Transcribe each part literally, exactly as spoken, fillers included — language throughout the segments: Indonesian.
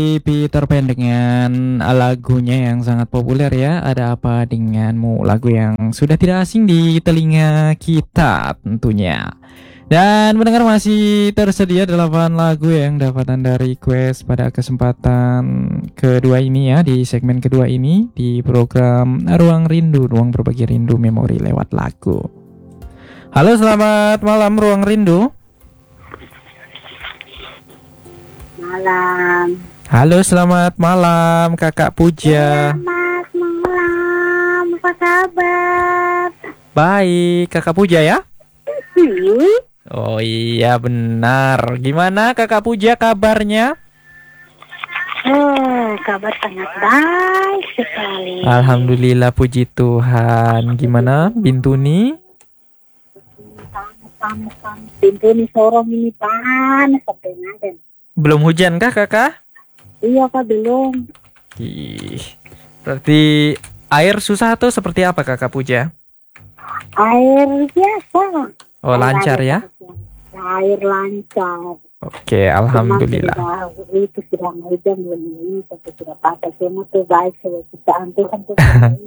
Peter Pan dengan lagunya yang sangat populer ya. Ada apa denganmu? Lagu yang sudah tidak asing di telinga kita tentunya. Dan mendengar masih tersedia delapan lagu yang dapat Anda request pada kesempatan kedua ini ya. Di segmen kedua ini di program Ruang Rindu, Ruang Berbagi Rindu Memori lewat lagu. Halo, selamat malam Ruang Rindu. Malam. Halo, selamat malam Kakak Puja. Selamat malam, apa kabar? Baik, Kakak Puja ya? Hmm? Oh iya benar. Gimana Kakak Puja kabarnya? Oh, kabar sangat baik sekali. Alhamdulillah, puji Tuhan. Gimana Bintuni? Panas, panas. Pintu nih sorong ini panas sampai ngaden. Belum hujan kah Kakak? Iya kak, belum. Ih, berarti air susah atau seperti apa Kakak Puja? Air biasa. Oh, lancar ya? Air lancar. Oke, alhamdulillah. Sudah, itu sudah hujan belum ini, tapi sudah pakai semua tuh baik sudah kita antuk kan tuh.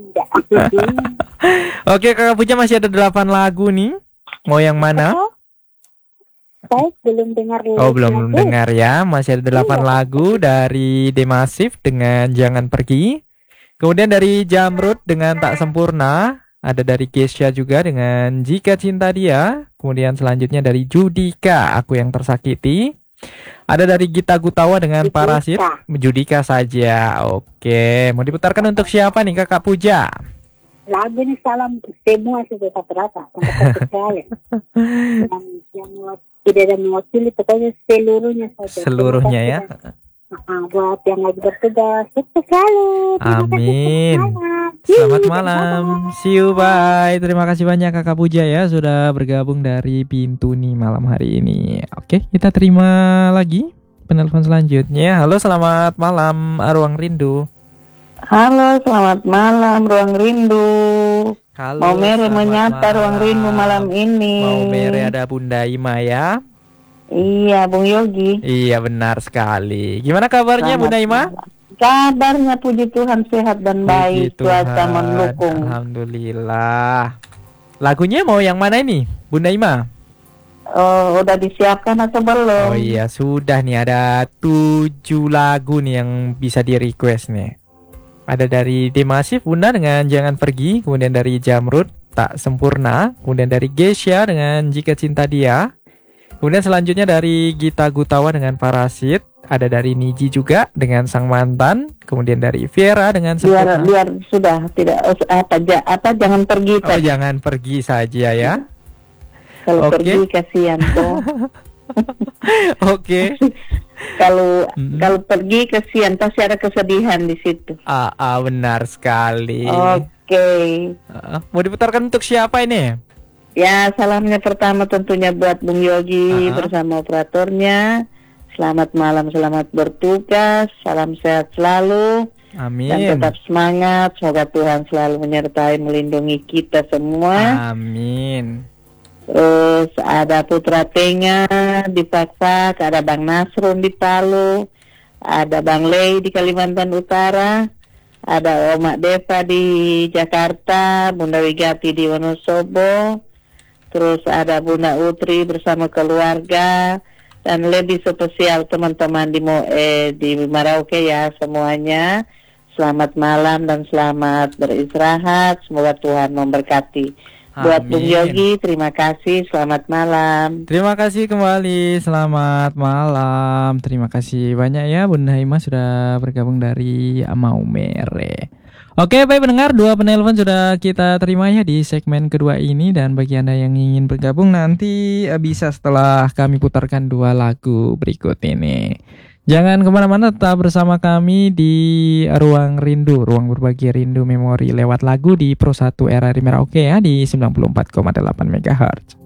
Oke, Kakak Puja masih ada delapan lagu nih. Mau yang mana? Saya belum dengar. Oh, belum dengar ya. Masih ada delapan lagu dari The Massive dengan Jangan Pergi. Kemudian dari Jamrud dengan Tak Sempurna. Ada dari Kesha juga dengan Jika Cinta Dia. Kemudian selanjutnya dari Judika, Aku Yang Tersakiti. Ada dari Gita Gutawa dengan Judika. Parasit. Judika saja. Oke, mau diputarkan untuk siapa nih Kakak Puja? Lagu ini salam semua sudah rata-rata. Sampai yang, yang tidak ada mewakili, pokoknya seluruhnya saja. Seluruhnya ya. Uh, buat yang lagi bertugas, sukses selalu. Amin. Selamat malam. See you, bye. Terima kasih banyak Kakak Puja ya sudah bergabung dari Bintuni malam hari ini. Oke, kita terima lagi penelpon selanjutnya. Halo, selamat malam Ruang Rindu. Halo, selamat malam Ruang Rindu. Halo, Mau Mere selamat menyapa malam. Ruang Rindu malam ini. Mau Mere ada Bunda Ima ya. Iya, Bung Yogi. Iya, benar sekali. Gimana kabarnya Selamat Bunda Ima? malam. Kabarnya puji Tuhan sehat dan baik, Puji cuaca Tuhan, mendukung. alhamdulillah. Lagunya mau yang mana ini Bunda Ima? Oh, udah disiapkan atau belum? Oh iya, sudah nih, ada tujuh lagu nih yang bisa di request nih. Ada dari The Massive Bunda dengan Jangan Pergi, kemudian dari Jamrud Tak Sempurna, kemudian dari Gesha dengan Jika Cinta Dia, kemudian selanjutnya dari Gita Gutawa dengan Parasit, ada dari Niji juga dengan Sang Mantan, kemudian dari Viera dengan Biar Sempurna. biar sudah tidak apa ja- apa jangan pergi Oh, tadi. jangan pergi saja ya. Kalau Oke. pergi kasihan tuh. Oke. Kalau Mm-mm. kalau pergi kasihan, pasti ada kesedihan di situ. Ah, ah, benar sekali. Oke. Ah, mau diputarkan untuk siapa ini? Ya, salamnya pertama tentunya buat Bung Yogi Ah. bersama operatornya. Selamat malam, selamat bertugas, salam sehat selalu, dan Amin. tetap semangat. Semoga Tuhan selalu menyertai, melindungi kita semua. Amin. Terus ada Putra Tenga di Pakpak, ada Bang Nasrun di Palu, ada Bang Lei di Kalimantan Utara, ada Oma Deva di Jakarta, Bunda Wigati di Wonosobo, terus ada Bunda Utri bersama keluarga, dan lebih spesial teman-teman di Mo eh, di Merauke ya semuanya. Selamat malam dan selamat beristirahat. Semoga Tuhan memberkati. Buat Bung Amin. Yogi, terima kasih. Selamat malam. Terima kasih kembali. Selamat malam. Terima kasih banyak ya Bunda Ima sudah bergabung dari Mau Mere. Oke, baik pendengar, dua penelpon sudah kita terima ya di segmen kedua ini, dan bagi Anda yang ingin bergabung nanti eh, bisa setelah kami putarkan dua lagu berikut ini. Jangan kemana-mana, tetap bersama kami di Ruang Rindu, Ruang Berbagi Rindu Memori lewat lagu di Pro satu R R I Merauke ya di sembilan puluh empat koma delapan megahertz.